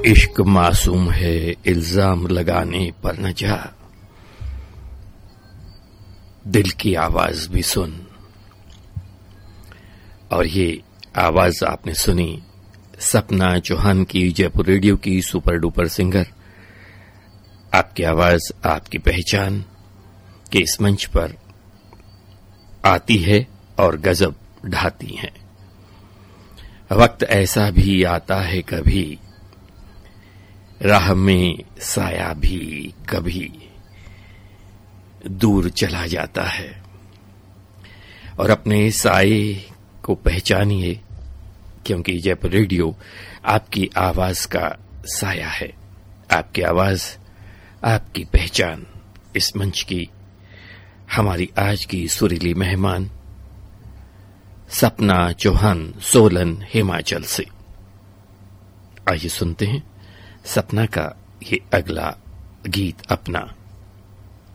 इश्क मासूम है इल्जाम लगाने पर न जा, दिल की आवाज भी सुन। और ये आवाज आपने सुनी सपना चौहान की, जयपुर रेडियो की सुपर डुपर सिंगर। आपकी आवाज आपकी पहचान के इस मंच पर आती है और गजब ढाती है। वक्त ऐसा भी आता है कभी, राह में साया भी कभी दूर चला जाता है। और अपने साए को पहचानिए, क्योंकि जयपुर रेडियो आपकी आवाज का साया है। आपकी आवाज आपकी पहचान। इस मंच की हमारी आज की सुरीली मेहमान सपना चौहान, सोलन, हिमाचल से। आइए सुनते हैं सपना का ये अगला गीत अपना।